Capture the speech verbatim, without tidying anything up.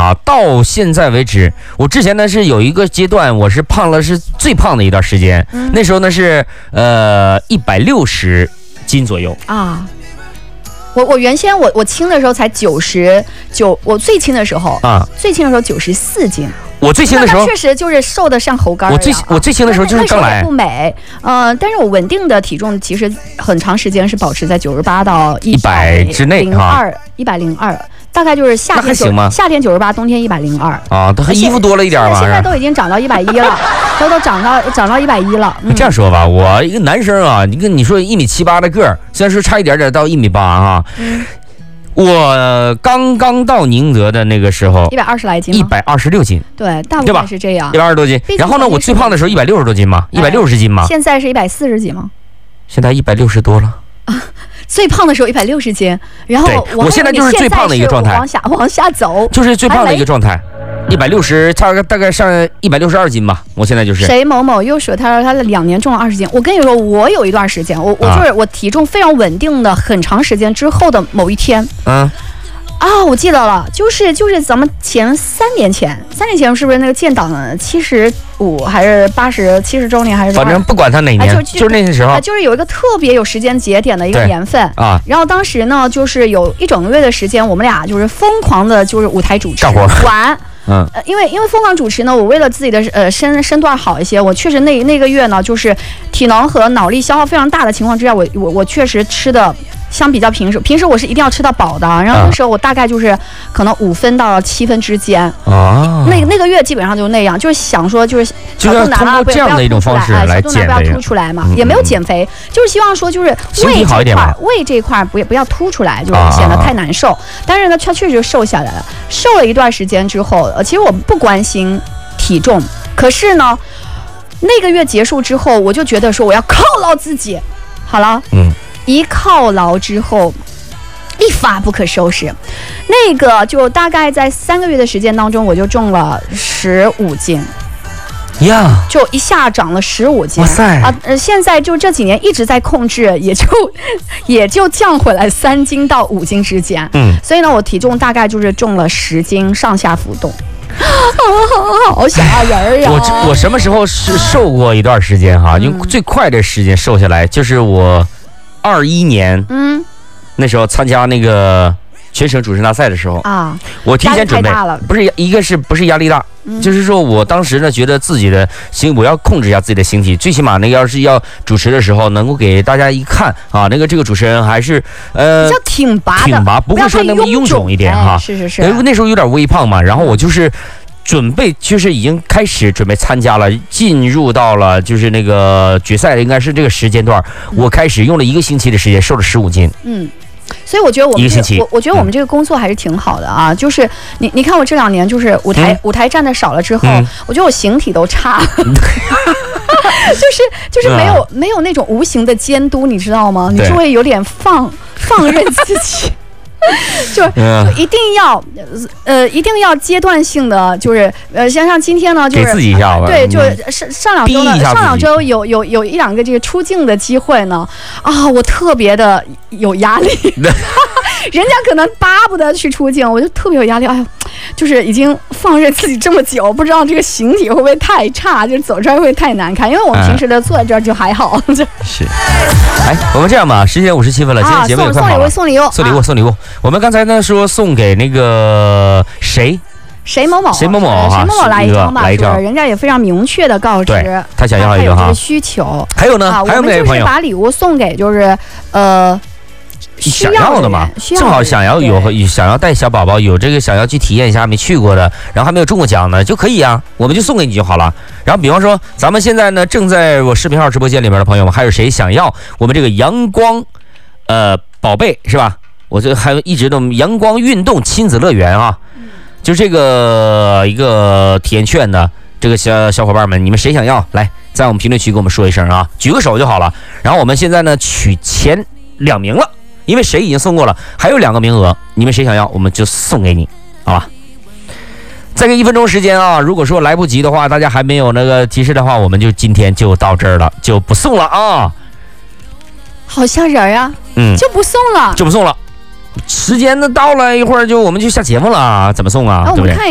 啊，到现在为止，我之前呢是有一个阶段，我是胖了，是最胖的一段时间。嗯、那时候呢是呃一百六十斤左右啊。我我原先我我轻的时候才九十九，我最轻的时候啊，最轻的时候九十四斤。 我最轻的时候确实就是瘦的像猴干。 我最我最轻的时候就是刚来， 不美，呃，但是我稳定的体重其实很长时间是保持在九十八到一百之内， 零二一百零二，大概就是夏天九夏天九十八，冬天一百零二啊，它衣服多了一点嘛， 现在都已经涨到一百一了，都都涨到涨到一百一了。 嗯、这样说吧，我一个男生啊，你跟你说一米七八的个儿，虽然说差一点点到一米八啊。嗯，我刚刚到宁泽的那个时候， 一百二十来斤， 一百二十六斤， 对，大部分是这样， 一百二十多斤。然后呢，我最胖的时候一百六十多斤嘛，一百六十斤嘛。 现在是一百四十几吗？ 现在一百六十多了。 啊，最胖的时候一百六十斤，然后我, 我现在就是最胖的一个状态， 往下往下走， 就是最胖的一个状态。一百六十，差个大概上一百六十二斤吧。我现在就是谁某某又说，他说他的两年重了二十斤。我跟你说，我有一段时间，我我就是我体重非常稳定的很长时间之后的某一天，嗯。啊，我记得了，就是就是咱们前三年前，三年前是不是那个建党七十五还是八十七十周年还是？ 反正不管他哪年，啊、就, 就是那时候、 啊，就是有一个特别有时间节点的一个年份啊。然后当时呢，就是有一整个月的时间，我们俩就是疯狂的，就是舞台主持玩。嗯，呃，因为因为疯狂主持呢，我为了自己的呃身身段好一些，我确实那那个月呢，就是体能和脑力消耗非常大的情况之下，我我我确实吃的。相比较平时，平时我是一定要吃到饱的，然后那时候我大概就是可能五分到七分之间啊，那那个月基本上就那样，就是想说就是小肚腩啊， 不要这样的一种方式来减肥， 不要凸出来嘛，也没有减肥，就是希望说就是胃这块，胃这块不不要凸出来，就是显得太难受。但是呢，它确实瘦下来了，瘦了一段时间之后，呃，其实我不关心体重，可是呢，那个月结束之后，我就觉得说我要犒劳自己，好了，嗯。一犒劳之后，一发不可收拾。那个就大概在三个月的时间当中，我就重了十五斤， 呀， yeah. 就一下长了十五斤。哇塞啊！现在就这几年一直在控制，也就也就降回来三斤到五斤之间。嗯，所以呢，我体重大概就是重了十斤上下浮动。好吓人呀！ 我我什么时候是瘦过一段时间哈？用最快的时间瘦下来，就是我。二一年，嗯，那时候参加那个全省主持大赛的时候啊，我提前准备，不是一个是不是压力大，嗯、就是说我当时呢觉得自己的形，我要控制一下自己的形体，最起码那个要是要主持的时候，能够给大家一看啊，那个这个主持人还是呃比较挺拔的， 挺拔，不会说那么臃肿一点哈、 哎，是是是， 那时候有点微胖嘛，然后我就是。准备就是已经开始准备参加了，进入到了就是那个决赛，应该是这个时间段，嗯、我开始用了一个星期的时间，瘦了十五斤。 嗯，所以我觉得我们一个星期， 我我觉得我们这个工作还是挺好的啊。嗯、就是你你看我这两年就是舞台、嗯、舞台站的少了之后，嗯、我觉得我形体都差。就是就是没有、嗯、没有那种无形的监督，你知道吗？你就会有点放放任自己。就就一定要呃一定要阶段性的，就是呃像像今天呢，就是给自己一下吧， 对，就是上上两周呢，上两周有有有一两个这个出镜的机会呢，啊，我特别的有压力，人家可能巴不得去出镜，我就特别有压力，哎呀，就是已经放任自己这么久，不知道这个形体会不会太差，就走出来会太难看，因为我们平时的坐在这儿就还好。 是，哎，我们这样吧，十点五十七分了，今天节目也快好了， 送礼物， 送礼物，送礼物，送礼物。我们刚才呢说送给那个谁谁某某谁某某哈， 谁某某来一张吧， 来一张， 人家也非常明确的告知他想要一个哈需求。 还有呢， 啊、 还有没有朋友把礼物送给就是呃想要的嘛？正好想要有想要带小宝宝有这个想要去体验一下没去过的，然后还没有中过奖的就可以啊，我们就送给你就好了。然后比方说咱们现在呢正在我视频号直播间里面的朋友们，还有谁想要我们这个阳光呃宝贝是吧？我这还一直都阳光运动亲子乐园啊，就这个一个体验券的这个小小伙伴们，你们谁想要来在我们评论区给我们说一声啊，举个手就好了。然后我们现在呢取前两名了，因为谁已经送过了，还有两个名额，你们谁想要我们就送给你，好吧？再给一分钟时间啊，如果说来不及的话，大家还没有那个提示的话，我们就今天就到这儿了，就不送了啊。 好吓人呀、啊，嗯，就不送了， 就不送了。时间呢到了，一会儿就我们就下节目了，怎么送啊？啊对不对？